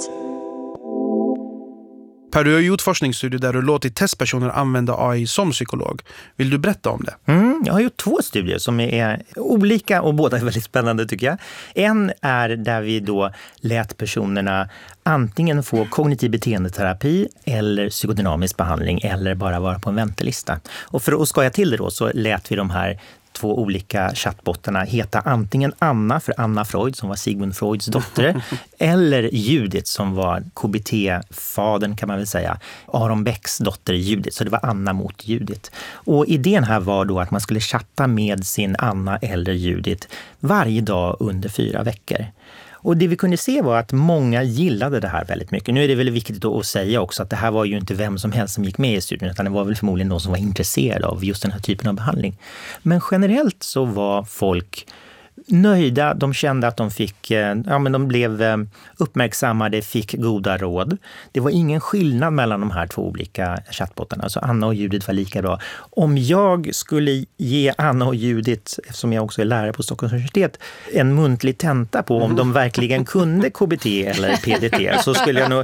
Per, du har gjort forskningsstudier där du låtit testpersoner använda AI som psykolog. Vill du berätta om det? Jag har gjort 2 studier som är olika och båda är väldigt spännande, tycker jag. En är där vi då lät personerna antingen få kognitiv beteendeterapi eller psykodynamisk behandling eller bara vara på en väntelista. Och för att skoja till det då så lät vi de här 2 olika chattbottarna heta antingen Anna för Anna Freud, som var Sigmund Freuds dotter, eller Judith, som var KBT-fadern, kan man väl säga, Aron Becks dotter Judith. Så det var Anna mot Judith. Och idén här var då att man skulle chatta med sin Anna eller Judith varje dag under 4 veckor. Och det vi kunde se var att många gillade det här väldigt mycket. Nu är det väl viktigt att säga också att det här var ju inte vem som helst som gick med i studien, utan det var väl förmodligen de som var intresserade av just den här typen av behandling. Men generellt så var folk nöjda, de kände att de fick, de blev uppmärksammade, fick goda råd. Det var ingen skillnad mellan de här två olika chattbottarna. Alltså Anna och Judith var lika bra. Om jag skulle ge Anna och Judith, eftersom jag också är lärare på Stockholms universitet, en muntlig tenta på om de verkligen kunde KBT eller PDT, så skulle jag nog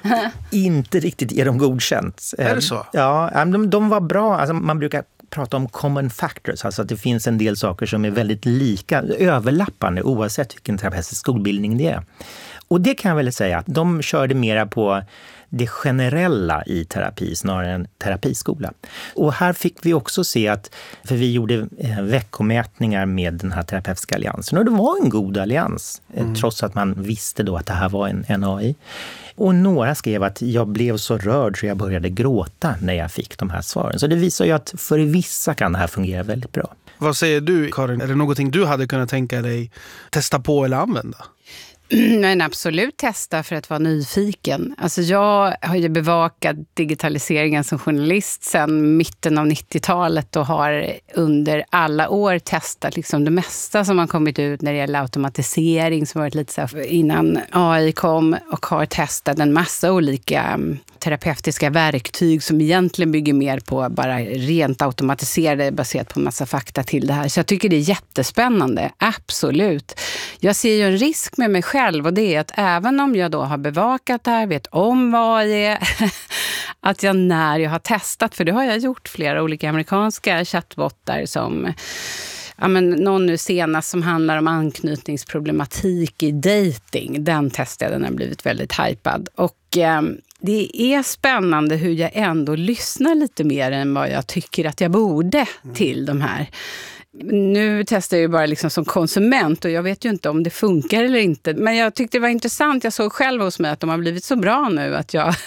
inte riktigt ge dem godkänt. Är det så? Ja, de var bra. Alltså, man brukar prata om common factors, alltså att det finns en del saker som är väldigt lika, överlappande oavsett vilken terapeutisk skolbildning det är. Och det kan jag väl säga att de körde mera på det generella i terapi snarare än terapiskola. Och här fick vi också se att, för vi gjorde veckomätningar med den här terapeutiska alliansen, och det var en god allians, trots att man visste då att det här var en AI. Och några skrev att jag blev så rörd så jag började gråta när jag fick de här svaren. Så det visar ju att för vissa kan det här fungera väldigt bra. Vad säger du, Karin? Är det någonting du hade kunnat tänka dig testa på eller använda? Men absolut testa för att vara nyfiken. Alltså jag har ju bevakat digitaliseringen som journalist sedan mitten av 90-talet och har under alla år testat liksom det mesta som har kommit ut när det gäller automatisering, som varit lite så här innan AI kom, och har testat en massa olika terapeutiska verktyg som egentligen bygger mer på bara rent automatiserade baserat på massa fakta till det här. Så jag tycker det är jättespännande, absolut. Jag ser ju en risk med mig själv, och det är att även om jag då har bevakat det här, vet om vad det är, att jag när jag har testat, för det har jag gjort flera olika amerikanska chattbottar som, ja men någon nu senast som handlar om anknytningsproblematik i dating, den testade, den har blivit väldigt hypad. Och det är spännande hur jag ändå lyssnar lite mer än vad jag tycker att jag borde till de här. Nu testar jag ju bara liksom som konsument, och jag vet ju inte om det funkar eller inte. Men jag tyckte det var intressant. Jag såg själv hos mig att de har blivit så bra nu att jag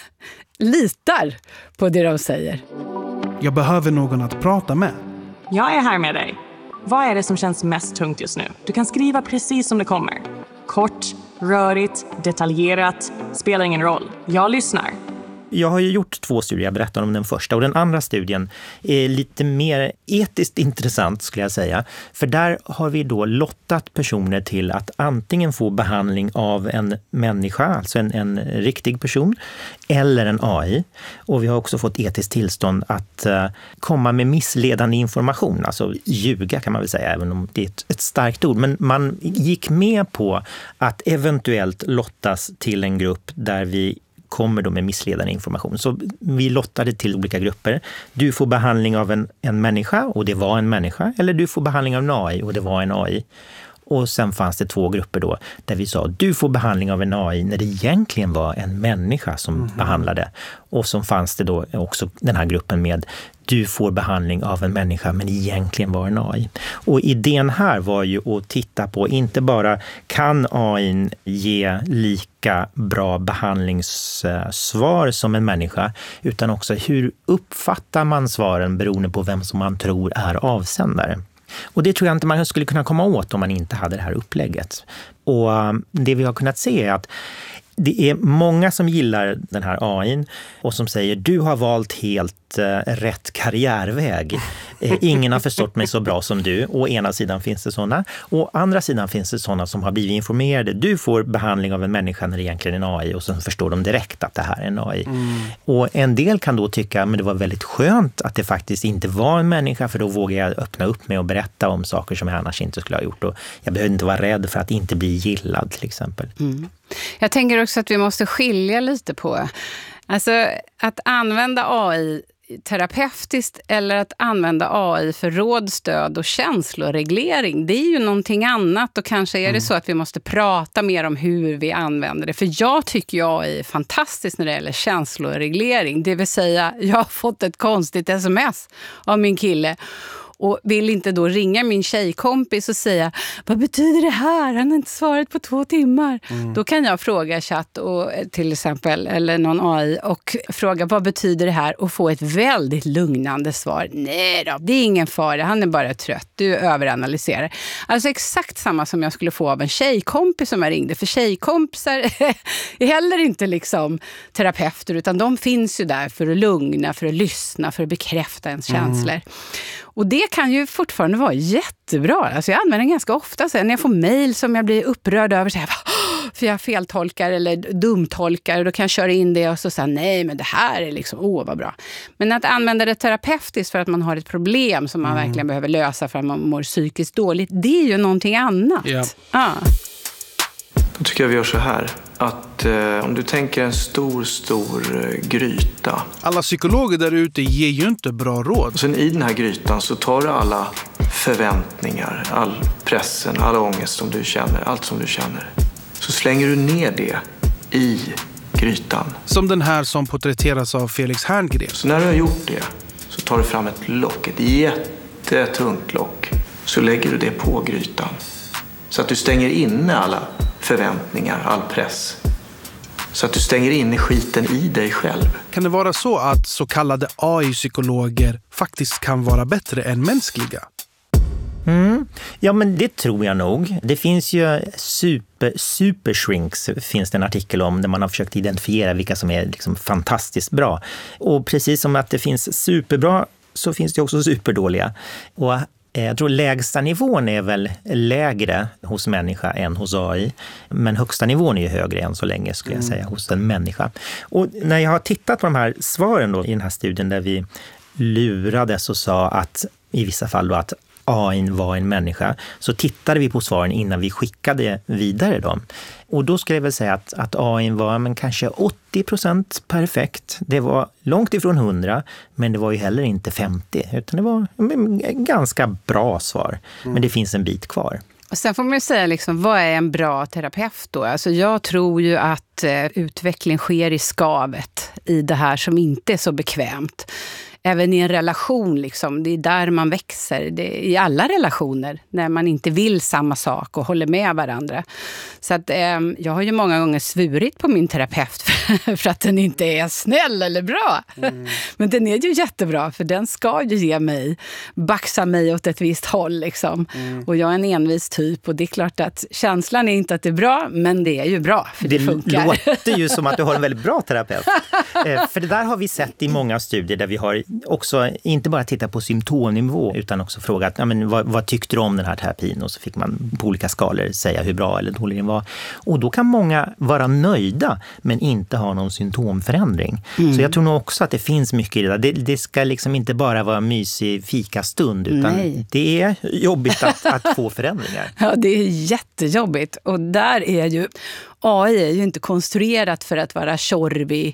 litar på det de säger. Jag behöver någon att prata med. Jag är här med dig. Vad är det som känns mest tungt just nu? Du kan skriva precis som det kommer. Kort, rörigt, detaljerat, spelar ingen roll. Jag lyssnar. Jag har ju gjort 2 studier, jag berättar om den första. Och den andra studien är lite mer etiskt intressant skulle jag säga. För där har vi då lottat personer till att antingen få behandling av en människa, alltså en riktig person, eller en AI. Och vi har också fått etiskt tillstånd att komma med missledande information, alltså ljuga kan man väl säga, även om det är ett starkt ord. Men man gick med på att eventuellt lottas till en grupp där vi kommer då med missledande information. Så vi lottade till olika grupper. Du får behandling av en människa, och det var en människa. Eller du får behandling av en AI, och det var en AI. Och sen fanns det 2 grupper då där vi sa du får behandling av en AI när det egentligen var en människa som behandlade. Och så fanns det då också den här gruppen med du får behandling av en människa men egentligen var en AI. Och idén här var ju att titta på inte bara kan AI ge lika bra behandlingssvar som en människa, utan också hur uppfattar man svaren beroende på vem som man tror är avsändare. Och det tror jag inte man skulle kunna komma åt om man inte hade det här upplägget. Och det vi har kunnat se är att det är många som gillar den här AI:n och som säger du har valt helt rätt karriärväg. Ingen har förstått mig så bra som du. Å ena sidan finns det sådana. Å andra sidan finns det sådana som har blivit informerade. Du får behandling av en människa när det egentligen är en AI, och så förstår de direkt att det här är en AI. Och en del kan då tycka men det var väldigt skönt att det faktiskt inte var en människa, för då vågar jag öppna upp mig och berätta om saker som jag annars inte skulle ha gjort. Och jag behöver inte vara rädd för att inte bli gillad till exempel. Jag tänker också att vi måste skilja lite på alltså att använda AI terapeutiskt eller att använda AI för råd, stöd och känsloreglering. Det är ju någonting annat, och kanske är det så att vi måste prata mer om hur vi använder det. För jag tycker ju AI är fantastiskt när det gäller känsloreglering. Det vill säga, jag har fått ett konstigt sms av min kille och vill inte då ringa min tjejkompis och säga vad betyder det här? Han har inte svarat på 2 timmar. Då kan jag fråga chatt och, till exempel, eller någon AI och fråga vad betyder det här och få ett väldigt lugnande svar. Nej då, det är ingen fara, han är bara trött. Du överanalyserar. Alltså exakt samma som jag skulle få av en tjejkompis som jag ringde. För tjejkompisar är heller inte liksom terapeuter, utan de finns ju där för att lugna, för att lyssna, för att bekräfta ens känslor. Och det kan ju fortfarande vara jättebra. Alltså jag använder den ganska ofta. Sen när jag får mejl som jag blir upprörd över, så här, för jag feltolkar eller dumtolkar, då kan jag köra in det och så säga nej, men det här är liksom, vad bra. Men att använda det terapeutiskt för att man har ett problem som man verkligen behöver lösa för att man mår psykiskt dåligt, det är ju någonting annat. Ja. Då tycker jag vi gör så här, att om du tänker en stor gryta. Alla psykologer där ute ger ju inte bra råd. Och sen i den här grytan så tar du alla förväntningar, all pressen, all ångest som du känner, allt som du känner. Så slänger du ner det i grytan. Som den här som porträtteras av Felix Herngren. Så när du har gjort det så tar du fram ett lock, ett jättetungt lock. Så lägger du det på grytan. Så att du stänger inne alla förväntningar, all press. Så att du stänger in skiten i dig själv. Kan det vara så att så kallade AI-psykologer faktiskt kan vara bättre än mänskliga? Ja, men det tror jag nog. Det finns ju super shrinks, finns det en artikel om, där man har försökt identifiera vilka som är liksom fantastiskt bra. Och precis som att det finns superbra så finns det också superdåliga. Och jag tror lägsta nivån är väl lägre hos människa än hos AI. Men högsta nivån är ju högre än så länge, skulle jag säga, hos en människa. Och när jag har tittat på de här svaren då, i den här studien där vi lurades och sa att i vissa fall då att AI var en människa, så tittade vi på svaren innan vi skickade vidare dem. Och då skulle jag väl säga att AI var men kanske 80% perfekt. Det var långt ifrån 100, men det var ju heller inte 50, utan det var en ganska bra svar. Men det finns en bit kvar. Och sen får man ju säga, liksom, vad är en bra terapeut då? Alltså jag tror ju att utveckling sker i skavet, i det här som inte är så bekvämt. Även i en relation, liksom, det är där man växer. Det är i alla relationer, när man inte vill samma sak och håller med varandra. Så att, jag har ju många gånger svurit på min terapeut för att den inte är snäll eller bra. Men den är ju jättebra, för den ska ju ge mig, baxa mig åt ett visst håll. Liksom. Och jag är en envis typ, och det är klart att känslan är inte att det är bra, men det är ju bra, för det funkar. Det låter ju som att du har en väldigt bra terapeut. För det där har vi sett i många studier där vi har också inte bara titta på symptomnivå utan också frågat, ja, men vad tyckte du om den här terapin? Och så fick man på olika skalor säga hur bra eller dålig den var. Och då kan många vara nöjda men inte ha någon symptomförändring. Så jag tror nog också att det finns mycket i det där. Det ska liksom inte bara vara mysig fikastund, utan det är jobbigt att få förändringar. Ja, det är jättejobbigt. Och där är ju AI är ju inte konstruerat för att vara tjorvig,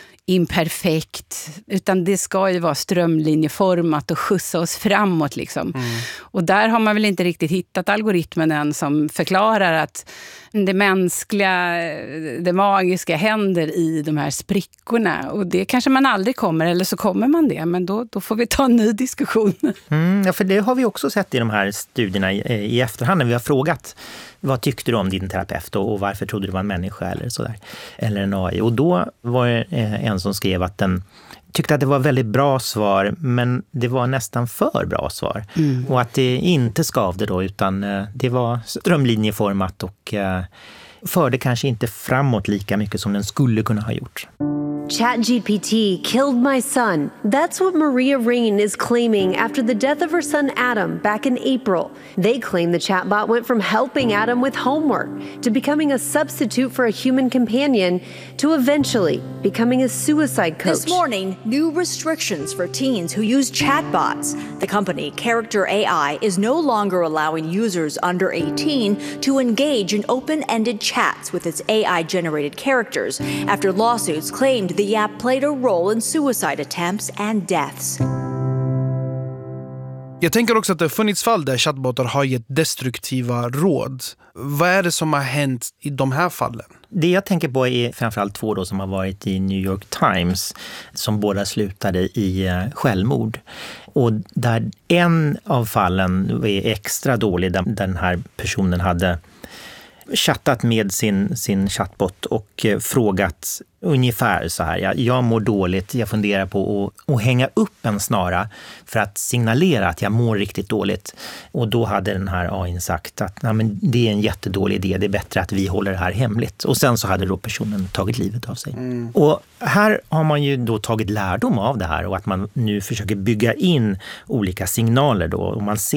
imperfekt, utan det ska ju vara strömlinjeformat och skjutsa oss framåt liksom. Och där har man väl inte riktigt hittat algoritmen än som förklarar att det mänskliga, det magiska händer i de här sprickorna, och det kanske man aldrig kommer, eller så kommer man det, men då får vi ta en ny diskussion. Ja, för det har vi också sett i de här studierna i efterhand när vi har frågat vad tyckte du om din terapeut och varför trodde du var en människa eller sådär, eller en AI. Och då var det en som skrev att den tyckte att det var väldigt bra svar, men det var nästan för bra svar. Och att det inte skavde då, utan det var strömlinjeformat och förde kanske inte framåt lika mycket som den skulle kunna ha gjort. ChatGPT killed my son. That's what Maria Rain is claiming after the death of her son Adam back in April. They claim the chatbot went from helping Adam with homework to becoming a substitute for a human companion to eventually becoming a suicide coach. This morning, new restrictions for teens who use chatbots. The company Character AI is no longer allowing users under 18 to engage in open-ended chats with its AI-generated characters after lawsuits claimed the app played a role in suicide attempts and deaths. Jag tänker också att det har funnits fall där chatbotar har gett destruktiva råd. Vad är det som har hänt i de här fallen? Det jag tänker på är framförallt 2 då som har varit i New York Times, som båda slutade i självmord. Och där en av fallen är extra dålig, där den här personen hade chattat med sin chatbot och frågat ungefär så här. Jag mår dåligt, jag funderar på att hänga upp en snara för att signalera att jag mår riktigt dåligt. Och då hade den här AI:n sagt att men det är en jättedålig idé, det är bättre att vi håller det här hemligt. Och sen så hade då personen tagit livet av sig. Och här har man ju då tagit lärdom av det här och att man nu försöker bygga in olika signaler då. Och man ser